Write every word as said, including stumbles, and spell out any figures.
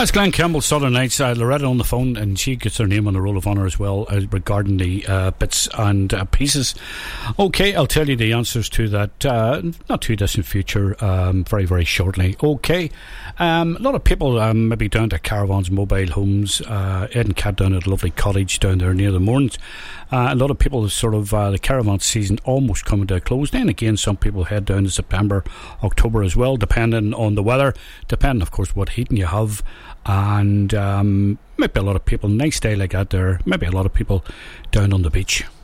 That's Glenn Campbell, Southern Nights. Uh, Loretta on the phone, and she gets her name on the Roll of Honour as well, uh, regarding the uh, bits and uh, pieces. Okay, I'll tell you the answers to that uh, not too distant future um, very, very shortly. Okay, um, a lot of people um, maybe down to Caravans Mobile Homes, uh, Ed and Cat down at a lovely cottage down there near the Mourns. Uh, a lot of people sort of uh, the caravan season almost coming to a close. Then again, some people head down to September, October as well, depending on the weather, depending of course what heating you have, and um, maybe a lot of people, nice day like that there, maybe a lot of people down on the beach.